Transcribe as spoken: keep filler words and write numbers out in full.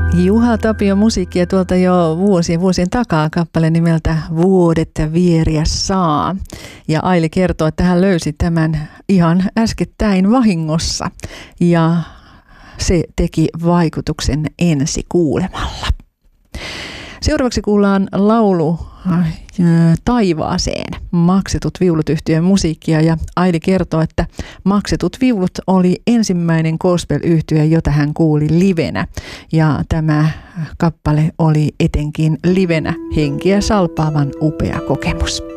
Juha Tapio musiikkia tuolta jo vuosien vuosien takaa, kappale nimeltä Vuodet vieriä saa. Ja Aili kertoo, että hän löysi tämän ihan äskettäin vahingossa ja se teki vaikutuksen ensi kuulemalla. Seuraavaksi kuullaan laulu Taivaaseen, Maksetut viulut -yhtyeen musiikkia, ja Aili kertoo, että Maksetut viulut oli ensimmäinen gospel-yhtye, jota hän kuuli livenä, ja tämä kappale oli etenkin livenä henkiä salpaavan upea kokemus.